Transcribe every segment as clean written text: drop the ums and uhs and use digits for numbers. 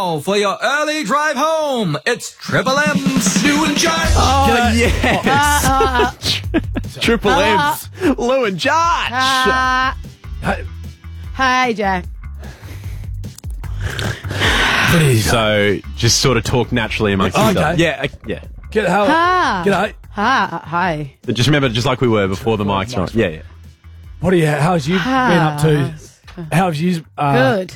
now for your early drive home. It's Triple M's Lou and Josh. Oh, yes. Triple M's, Lou and Josh. Hey, Jack. So, just sort of talk naturally amongst yourself. Yeah. G'day. Hi. But just remember, just like we were before the mics on. Yeah. How's you been up to? How have you? Good.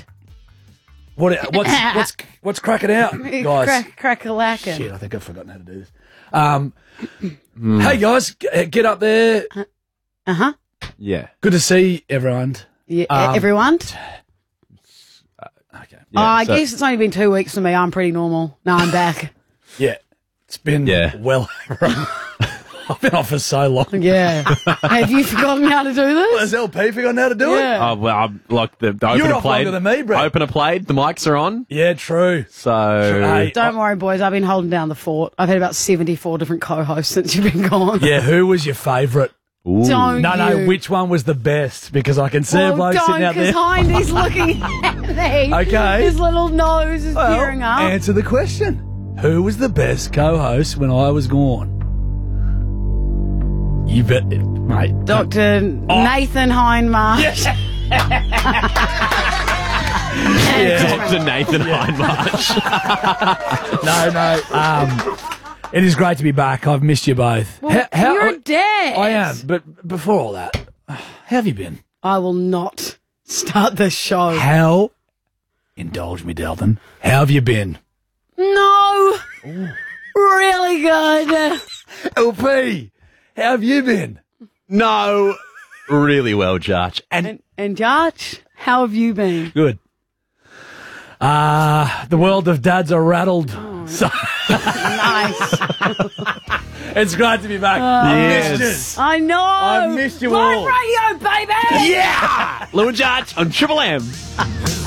What's cracking out, guys? Crack-a-lackin'. Shit, I think I've forgotten how to do this. Hey guys, get up there. Yeah. Good to see everyone. Yeah, everyone? Okay. Yeah, I guess it's only been 2 weeks for me. I'm pretty normal. No, I'm back. Yeah, it's been well. I've been off for so long. Yeah. Have you forgotten how to do this? Has LP forgotten how to do it? Oh, well, I'm like the opener You're off played. longer than me, bro. Opener played. The mics are on. Yeah, true. So. Hey, Don't worry, boys. I've been holding down the fort. I've had about 74 different co-hosts since you've been gone. Yeah, who was your favourite? Ooh. Don't No, you? which one was the best? Because I can see a bloke don't, sitting out because there. Hindy's looking at me. Okay. His little nose is peering up. Answer the question. Who was the best co-host when I was gone? You bet, mate. Dr. Nathan Hindmarsh. Dr. Nathan Hindmarsh. No. It is great to be back. I've missed you both. Well, you're a dad. I am, but before all that, how have you been? I will not start the show. How, indulge me, Delvin, how have you been? No. Really good. LP, how have you been? No. Really well, Josh. And Josh, how have you been? Good. The world of dads are rattled. So Nice. it's great to be back. Yes. I know. I missed you all. Live radio, baby. Yeah! Lou and Josh on Triple M.